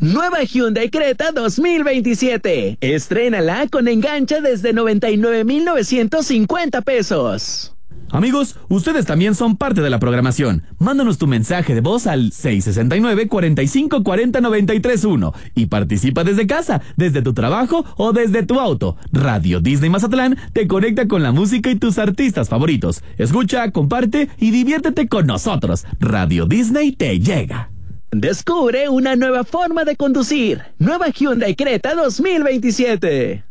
Nueva Hyundai Creta 2027. Estrénala con enganche desde 99,950 pesos. Amigos, ustedes también son parte de la programación. Mándanos tu mensaje de voz al 669-4540-931 y participa desde casa, desde tu trabajo o desde tu auto. Radio Disney Mazatlán te conecta con la música y tus artistas favoritos. Escucha, comparte y diviértete con nosotros. Radio Disney te llega. Descubre una nueva forma de conducir. Nueva Hyundai Creta 2027.